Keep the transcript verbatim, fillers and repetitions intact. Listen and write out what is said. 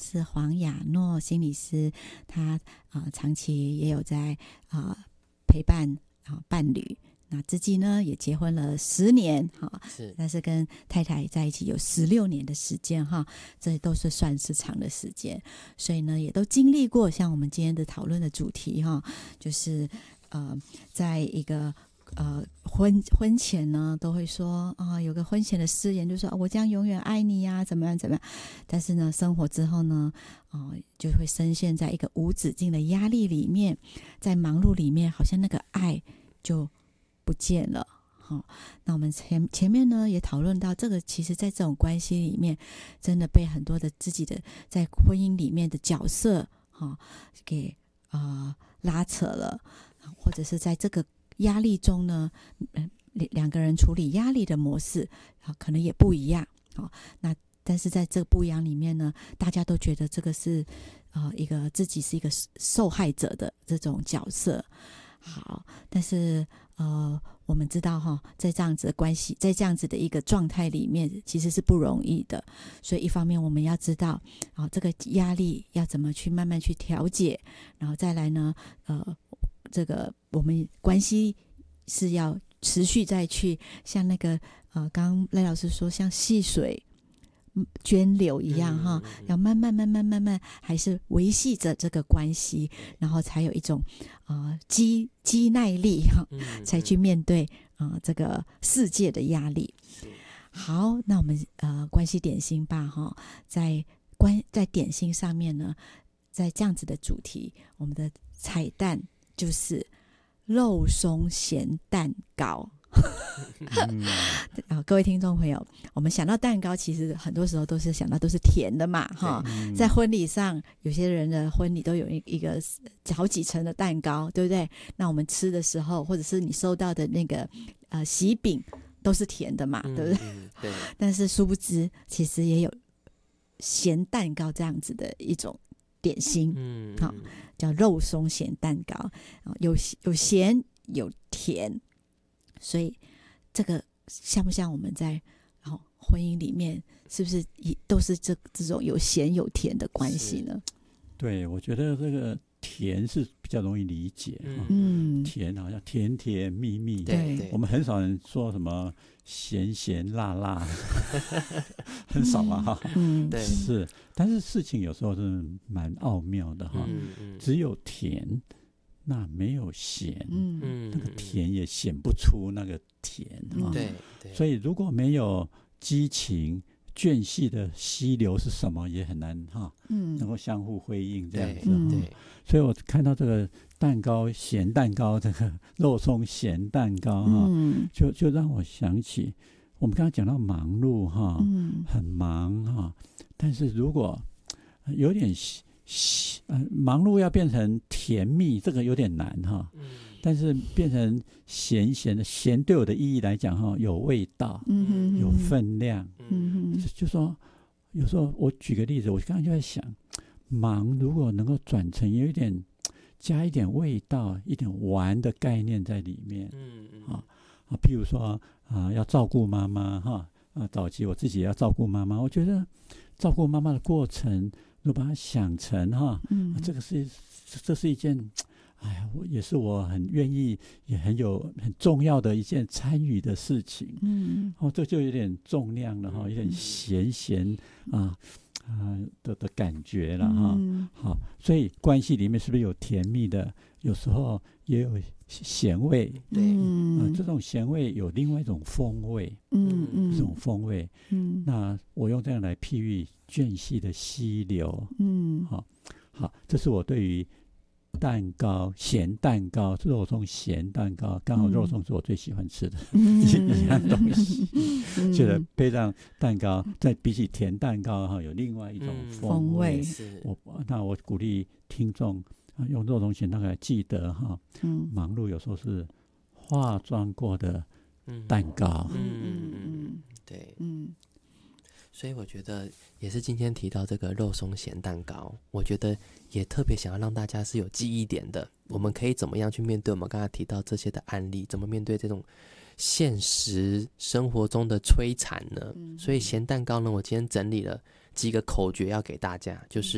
是黄雅诺心理师，他、呃、长期也有在、呃、陪伴、呃、伴侣，那自己呢也结婚了十年哈，是，但是跟太太在一起有十六年的时间哈，这都是算是长的时间，所以呢也都经历过像我们今天的讨论的主题哈，就是呃在一个呃婚婚前呢都会说啊、呃、有个婚前的誓言，就说、哦、我将永远爱你呀、啊、怎么样怎么样，但是呢生活之后呢呃就会深陷在一个无止境的压力里面，在忙碌里面好像那个爱就不见了。好，那我们前前面呢也讨论到，这个其实在这种关系里面，真的被很多的自己的在婚姻里面的角色哈给呃拉扯了，或者是在这个压力中呢，嗯，两个人处理压力的模式啊可能也不一样。好，那但是在这个不一样里面呢，大家都觉得这个是呃一个自己是一个受害者的这种角色。好，但是呃，我们知道哈，在这样子的关系，在这样子的一个状态里面，其实是不容易的。所以一方面我们要知道啊、呃，这个压力要怎么去慢慢去调节，然后再来呢，呃，这个我们关系是要持续再去像那个呃，刚刚赖老师说，像细水涓流一样哈、嗯，要慢慢慢慢慢慢还是维系着这个关系，然后才有一种呃肌肌耐力哈、嗯，才去面对呃这个世界的压力。好，那我们呃关系点心吧哈，在关在点心上面呢，在这样子的主题，我们的彩蛋就是肉松咸蛋糕。嗯呃、各位听众朋友，我们想到蛋糕其实很多时候都是想到都是甜的嘛哈、嗯，在婚礼上有些人的婚礼都有一个好几层的蛋糕，对不对？那我们吃的时候或者是你收到的那个呃喜饼都是甜的嘛、嗯、对不对？嗯、对。但是殊不知其实也有咸蛋糕这样子的一种点心，嗯，好，叫肉松咸蛋糕，有有咸有甜，所以这个像不像我们在、哦、婚姻里面是不是都是 这, 这种有咸有甜的关系呢？ 对，我觉得这个甜是比较容易理解、 嗯、 甜好像甜甜蜜蜜， 对， 我们很少人说什么咸咸辣辣很少嘛哈， 嗯， 对，是，但是事情有时候是蛮奥妙的哈、嗯，只有甜那没有咸，嗯，那个甜也显不出那个甜哈、嗯，对，所以如果没有激情倦隙的溪流是什么也很难哈，嗯，能够相互辉映这样子哈、嗯，所以我看到这个蛋糕咸蛋糕，这个肉松咸蛋糕哈、嗯，就就让我想起我们刚刚讲到忙碌哈，嗯，很忙哈，但是如果有点呃，忙碌要变成甜蜜，这个有点难哈、嗯。但是变成咸咸的，咸对我的意义来讲哈，有味道，嗯、有分量，嗯、就, 就说有时候我举个例子，我刚才就在想，忙如果能够转成有一点加一点味道，一点玩的概念在里面，嗯啊啊，譬如说啊，要照顾妈妈哈啊，早期我自己也要照顾妈妈，我觉得照顾妈妈的过程。如果把它想成哈、嗯啊，这个是这是一件，哎呀，我也是我很愿意，也很有很重要的一件参与的事情。嗯，哦，这就有点重量了哈，有点咸咸啊啊的的感觉了哈。嗯、好，所以关系里面是不是有甜蜜的？有时候也有咸味，对，嗯、啊，这种咸味有另外一种风味，嗯嗯，这种风味，嗯，那我用这样来譬喻倦隙的溪流，嗯，好，好，这是我对于蛋糕咸蛋糕肉松咸蛋糕，刚好肉松是我最喜欢吃的、嗯、一样东西、嗯、觉得配上蛋糕再比起甜蛋糕哈有另外一种风味、嗯、我那我鼓励听众用肉松咸蛋糕来记得哈、嗯，忙碌有时候是化妆过的蛋糕，嗯嗯嗯，对，嗯，所以我觉得也是今天提到这个肉松咸蛋糕，我觉得也特别想要让大家是有记忆点的，我们可以怎么样去面对我们刚才提到这些的案例，怎么面对这种现实生活中的摧残呢？嗯、所以咸蛋糕呢，我今天整理了几个口诀要给大家，就是